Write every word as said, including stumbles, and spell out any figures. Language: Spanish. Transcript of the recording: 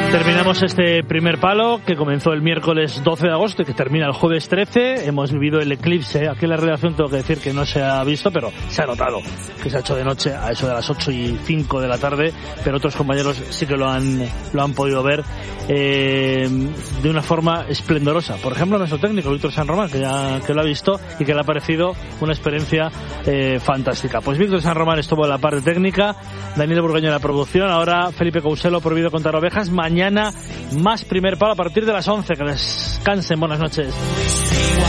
Terminamos este primer palo que comenzó el miércoles doce de agosto y que termina el jueves trece. Hemos vivido el eclipse. Aquí en la redacción tengo que decir que no se ha visto, pero se ha notado que se ha hecho de noche a eso de las ocho y cinco de la tarde, pero otros compañeros sí que lo han lo han podido ver eh, de una forma esplendorosa. Por ejemplo, nuestro técnico Víctor San Román, que ya que lo ha visto y que le ha parecido una experiencia eh, fantástica. Pues Víctor San Román estuvo en la parte técnica, Daniel Burgueño en la producción, ahora Felipe Couselo, Prohibido Contar Ovejas. Mañana más primer palo a partir de las once. Que descansen, buenas noches.